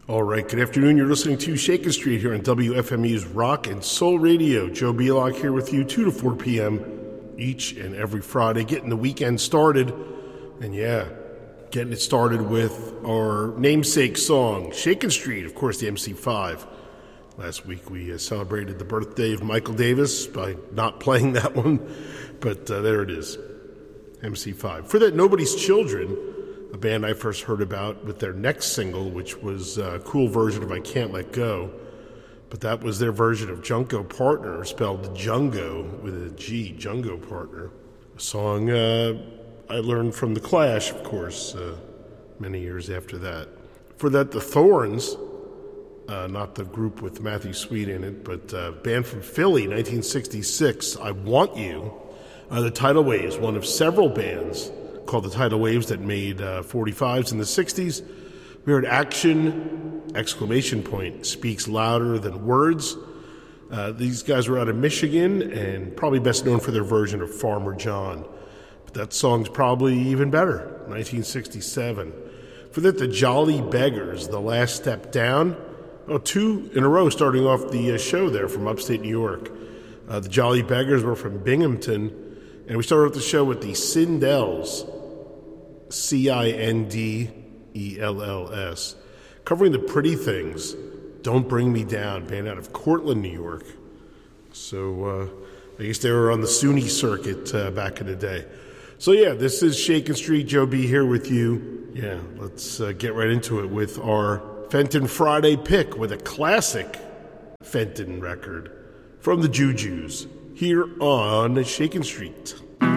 All right, good afternoon. You're listening to Shakin' Street here on WFMU's Rock and Soul Radio. Joe Belock here with you 2 to 4 p.m. each and every Friday, getting the weekend started. And yeah, getting it started with our namesake song, Shakin' Street, of course, the MC5. Last week we celebrated the birthday of Michael Davis by not playing that one, but there it is, MC5. For that, Nobody's Children, a band I first heard about with their next single, which was a cool version of I Can't Let Go. But that was their version of Jungo Partner, spelled Jungo with a G, Jungo Partner. A song I learned from The Clash, of course, many years after that. For that, The Thorns, not the group with Matthew Sweet in it, but a band from Philly, 1966, I Want You. The Tidal Waves, one of several bands called the Tidal Waves that made 45s in the 60s. We heard Action, exclamation point, speaks louder than words. These guys were out of Michigan and probably best known for their version of Farmer John. But that song's probably even better, 1967. For that, the Jolly Beggars, The Last Step Down. Oh, two in a row starting off the show there from upstate New York. The Jolly Beggars were from Binghamton. And we started off the show with the Cindells, Cindells, covering the Pretty Things, Don't Bring Me Down, band out of Cortland, New York. So I guess they were on the SUNY circuit back in the day. So yeah, this is Shakin' Street. Joe B here with you. Yeah, let's get right into it with our Fenton Friday pick with a classic Fenton record from the Jujus here on Shakin' Street.